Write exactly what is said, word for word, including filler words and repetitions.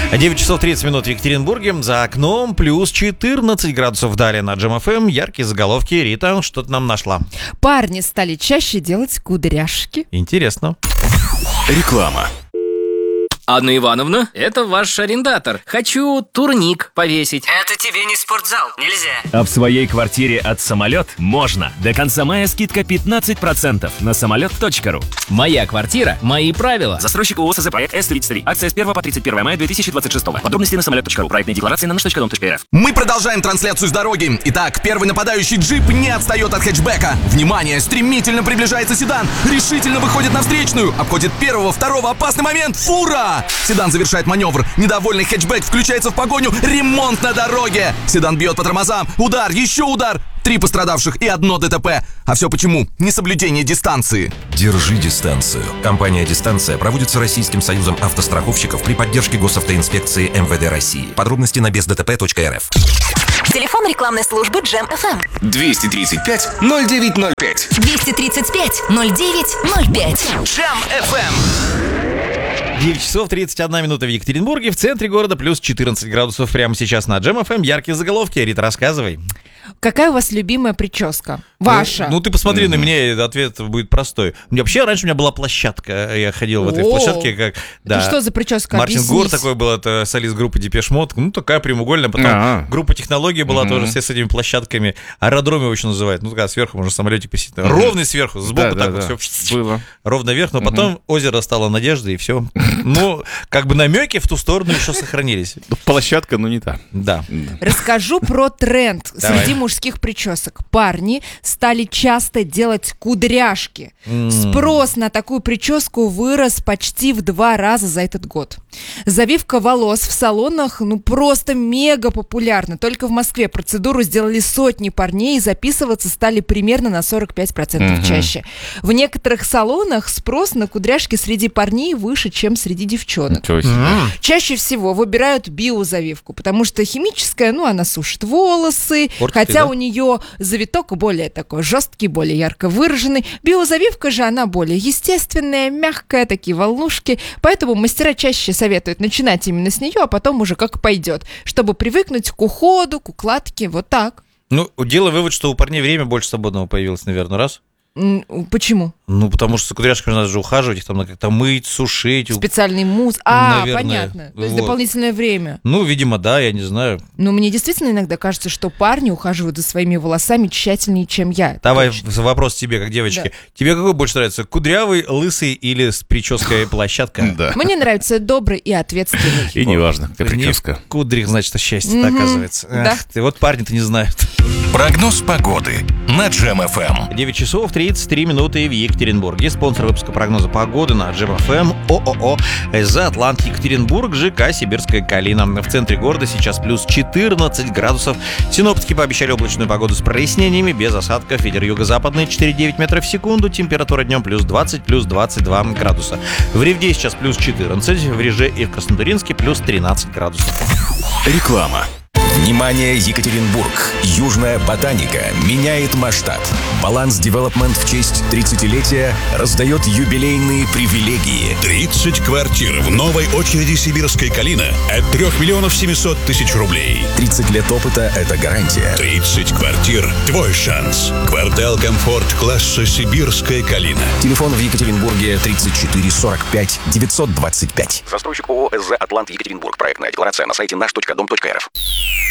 девять часов тридцать минут в Екатеринбурге. За окном плюс четырнадцать градусов. Далее на Джем эф эм. Яркие заголовки. Рита, что ты нам нашла? Парни стали чаще делать кудряшки. Интересно. Реклама. Анна Ивановна, это ваш арендатор. Хочу турник повесить. Это тебе не спортзал, нельзя. А в своей квартире от «Самолет» можно. До конца мая скидка пятнадцать процентов на самолет точка ру. Моя квартира, мои правила. Застройщик ООО СЗ проект эс тридцать три. Акция с первого по тридцать первое мая две тысячи двадцать шестого. Подробности на самолет точка ру. Проектные декларации на наш точка дом точка эр эф. Мы продолжаем трансляцию с дороги. Итак, первый нападающий джип не отстает от хэтчбека. Внимание, стремительно приближается седан. Решительно выходит на встречную. Обходит первого, второго. Опасный момент. Фура! Седан завершает маневр. Недовольный хэтчбэк включается в погоню. Ремонт на дороге. Седан бьет по тормозам. Удар, еще удар. Три пострадавших и одно ДТП. А все почему? Несоблюдение дистанции. Держи дистанцию. Компания «Дистанция» проводится Российским союзом автостраховщиков при поддержке госавтоинспекции эм вэ дэ России. Подробности на без дэ тэ пэ точка эр эф. Телефон рекламной службы Джем эф эм. двести тридцать пять ноль девять ноль пять. двести тридцать пять ноль девять ноль пять. Джем эф эм. девять часов тридцать одна минута в Екатеринбурге. В центре города плюс четырнадцать градусов. Прямо сейчас на Джем эф эм. Яркие заголовки. Рита, рассказывай. Какая у вас любимая прическа? Ваша. Ну, ну ты посмотри mm-hmm. на меня, и ответ будет простой. У меня вообще раньше у меня была площадка. Я ходил в этой О, площадке, как... Это да, что за прическа? Мартин Объяснись. Гор такой был, это солист группы Депеш Мод. Ну, такая прямоугольная. Потом А-а-а. группа технологий была mm-hmm. тоже, все с этими площадками. Аэродроме его еще называют. Ну, когда сверху можно самолетик посидеть. Mm-hmm. Ровный сверху, сбоку да, так да, вот да. все. Было. Ровно вверх, но mm-hmm. потом озеро стало надеждой, и все. Ну, как бы намеки в ту сторону еще сохранились. Площадка, но не та. Да. Расскажу про тренд среди мужских причесок. Парни стали часто делать кудряшки. Mm. Спрос на такую прическу вырос почти в два раза за этот год. Завивка волос в салонах, ну, просто мега популярна. Только в Москве процедуру сделали сотни парней, и записываться стали примерно на сорок пять процентов mm-hmm. чаще. В некоторых салонах спрос на кудряшки среди парней выше, чем среди девчонок. Mm-hmm. Чаще всего выбирают биозавивку, потому что химическая, ну, она сушит волосы, Портит, хотя да? у нее завиток более такой жесткий, более ярко выраженный. Биозавивка же, она более естественная, мягкая, такие волнушки. Поэтому мастера чаще советуют начинать именно с нее, а потом уже как пойдет, чтобы привыкнуть к уходу, к укладке, вот так. Ну, делай вывод, что у парней время больше свободного появилось, наверное, раз. Почему? Ну, потому что за кудряшками надо же ухаживать, их там надо как-то мыть, сушить. Специальный мусс. А, наверное, понятно. То есть вот. Дополнительное время. Ну, видимо, да, я не знаю. Но мне действительно иногда кажется, что парни ухаживают за своими волосами тщательнее, чем я. Давай точно. Вопрос тебе, как девочке. Да. Тебе какой больше нравится? Кудрявый, лысый или с прической площадка? Да. Мне нравится добрый и ответственный. И неважно, какая прическа. Кудрик, значит, счастье, оказывается. Да. Вот парни-то не знают. Прогноз погоды на Джем эф эм. девять часов тридцать три минуты в Екатеринбурге. Спонсор выпуска прогноза погоды на Джем эф эм ООО «За Атлант Екатеринбург», ЖК «Сибирская Калина». В центре города сейчас плюс четырнадцать градусов. Синоптики пообещали облачную погоду с прояснениями, без осадков. Ветер юго-западный четыре целых девять метров в секунду. Температура днем плюс двадцать, плюс двадцать два градуса. В Ревде сейчас плюс четырнадцать. В Реже и в Краснотуринске плюс тринадцать градусов. Реклама. Внимание, Екатеринбург! Южная ботаника меняет масштаб. Баланс Девелопмент в честь тридцатилетия раздает юбилейные привилегии. тридцать квартир в новой очереди «Сибирская Калина» от трех миллионов семьсот тысяч рублей. тридцать лет опыта – это гарантия. тридцать квартир – твой шанс. Квартал комфорт класса «Сибирская Калина». Телефон в Екатеринбурге тридцать четыре сорок пять девятьсот двадцать пять. Застройщик ООО «СЗ Атлант Екатеринбург». Проектная декларация на сайте наш точка дом точка эр эф.